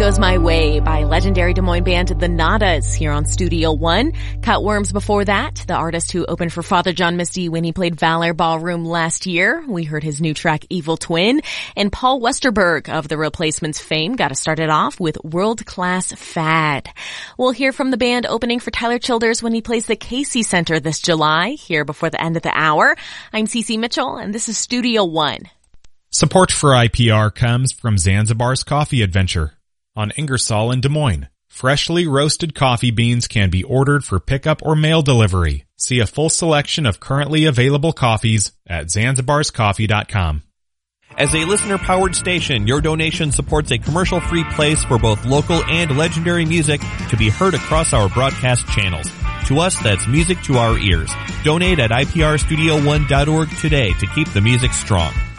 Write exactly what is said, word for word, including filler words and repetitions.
Goes My Way by legendary Des Moines band The Nadas here on Studio One. Cutworms before that, the artist who opened for Father John Misty when he played Valor Ballroom last year. We heard his new track Evil Twin. And Paul Westerberg of The Replacements fame got us started off with World Class Fad. We'll hear from the band opening for Tyler Childers when he plays the Casey Center this July, here before the end of the hour. I'm Cece Mitchell, and this is Studio One. Support for I P R comes from Zanzibar's Coffee Adventure on Ingersoll in Des Moines. Freshly roasted coffee beans can be ordered for pickup or mail delivery. See a full selection of currently available coffees at zanzibars coffee dot com. As a listener-powered station, your donation supports a commercial-free place for both local and legendary music to be heard across our broadcast channels. To us, that's music to our ears. Donate at I P R studio one dot org today to keep the music strong.